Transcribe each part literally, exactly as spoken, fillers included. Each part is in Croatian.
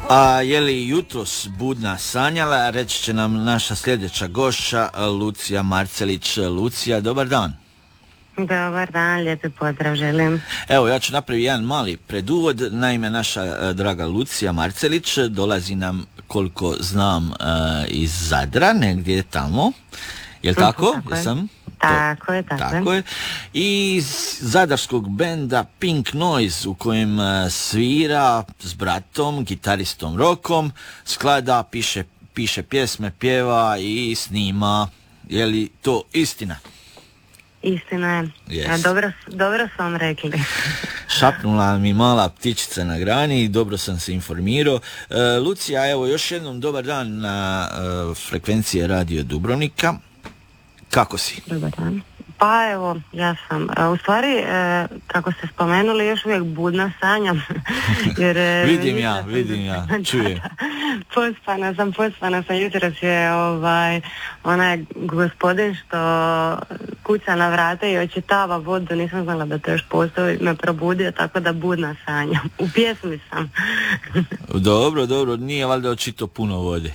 A je li jutros budna sanjala, reći će nam naša sljedeća gošća Lucija Marcelić. Lucija, dobar dan. Dobar dan, lijepi pozdrav želim. Evo, ja ću napraviti jedan mali preduvod. Naime, naša draga Lucija Marcelić dolazi nam, koliko znam, iz Zadra, negdje tamo. Jel tako? Tako je. Jesam? Tako je, tako, tako je. I iz zadarskog benda Pink Noise, u kojem svira s bratom, gitaristom Rokom, sklada, piše, piše pjesme, pjeva i snima. Je li to istina? Istina je. Yes. Dobro, dobro su vam rekli. Šapnula mi mala ptičica na grani i dobro sam se informirao. E, Lucija, evo još jednom dobar dan na e, frekvenciji Radio Dubrovnika. Kako si? Dobar dan. Pa evo, ja sam, u stvari, kako ste spomenuli, još uvijek budna sanjam. Jer, vidim ja, vidim ja, čujem. Pospana sam, pospana sam, jutros je ovaj, onaj gospodin što kuca na vrata i očitava vodu, nisam znala da to još postoji, me probudio, tako da budna sanjam. U pjesmi sam. Dobro, dobro, nije valjda očito puno vode.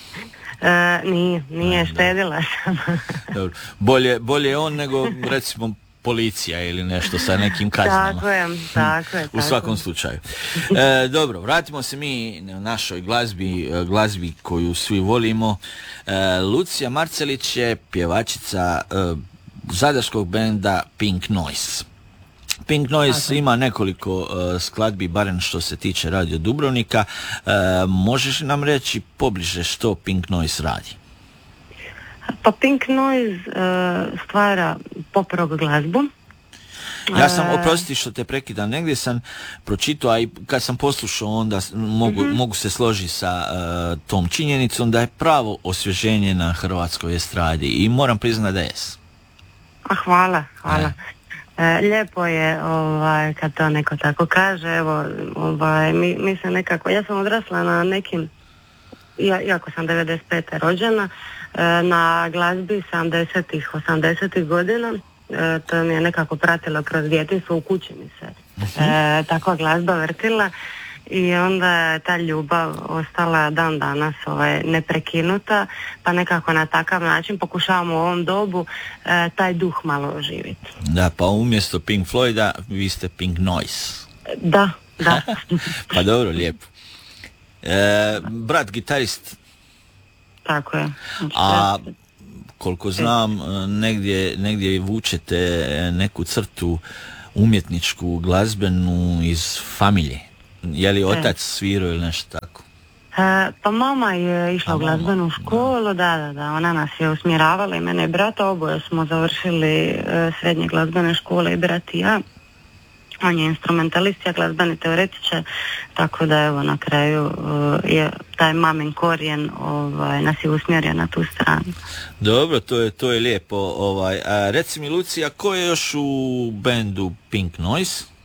E, nije, nije, štedila sam. Dobro. Bolje, bolje on nego recimo policija ili nešto sa nekim kaznama. Tako je, tako je. U svakom slučaju. E, dobro, vratimo se mi na našoj glazbi, glazbi koju svi volimo. E, Lucija Marcelić je pjevačica e, zadarskog benda Pink Noise. Pink Noise tako ima nekoliko uh, skladbi, barem što se tiče Radio Dubrovnika. Uh, možeš nam reći pobliže što Pink Noise radi? Pa Pink Noise uh, stvara pop rock glazbu. Ja sam, oprosti što te prekidam, negdje sam pročitao, a i kad sam poslušao onda mogu, mm-hmm. mogu se složiti sa uh, tom činjenicom da je pravo osvježenje na hrvatskoj estradi i moram priznati da jes. A hvala, hvala. E. E, lijepo je ovaj, kad to neko tako kaže, evo, ovaj, mi, mi se nekako, ja sam odrasla na nekim, ja, iako sam devedeset pete rođena, e, na glazbi sedamdesetih, osamdesetih godina, e, to mi je nekako pratilo kroz djetinjstvo, u kući mi se e, takva glazba vrtila i onda je ta ljubav ostala dan danas ovaj, neprekinuta, pa nekako na takav način pokušavamo u ovom dobu e, taj duh malo oživiti. Da, pa umjesto Pink Floyda vi ste Pink Noise. Da, da. Pa dobro, lijepo. E, brat gitarist. Tako je. A koliko znam, negdje, negdje vučete neku crtu umjetničku, glazbenu iz familije. Je li otac svirao ili nešto tako? E, pa mama je išla A u glazbenu mama, školu, da, da, da, ona nas je usmjeravala i mene i brata, oboje smo završili e, srednje glazbene škole i brat i ja. On je instrumentalist, ja glazbeni teoretičar, tako da evo na kraju uh, je taj mamin korijen ovaj, nas je usmjerio na tu stranu. Dobro, to je, to je lijepo. Ovaj. A reci mi Lucija, ko je još u bendu Pink Noise?